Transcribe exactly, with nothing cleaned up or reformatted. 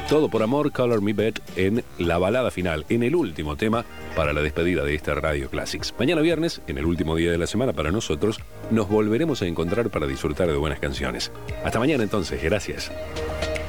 Todo por amor, Color Me Bad, en la balada final, en el último tema para la despedida de esta Radio Classics. Mañana viernes, en el último día de la semana para nosotros, nos volveremos a encontrar para disfrutar de buenas canciones. Hasta mañana entonces, gracias.